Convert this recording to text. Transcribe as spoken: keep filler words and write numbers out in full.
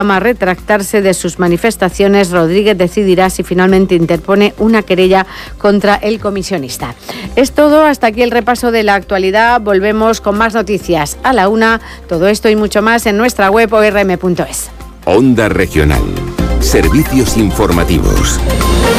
a retractarse de sus manifestaciones, Rodríguez decidirá si finalmente interpone una querella contra el comisionista. Es todo, hasta aquí el repaso de la actualidad. Volvemos con más noticias a la una. Todo esto y mucho más en nuestra web o r m punto es. Onda Regional. Servicios informativos.